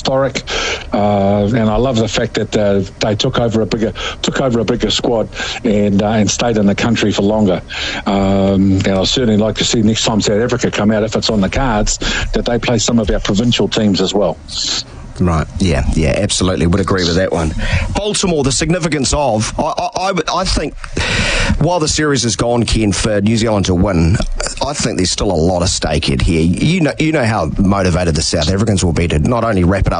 historic, and I love the fact that they took over a bigger squad and stayed in the country for longer. And I'd certainly like to see next time South Africa come out, if it's on the cards, that they play some of our provincial teams as well. Right, yeah, absolutely, would agree with that one. Baltimore, the significance of, I think, while the series has gone, Ken, for New Zealand to win, I think there's still a lot of stake here. You know how motivated the South Africans will be to not only wrap it up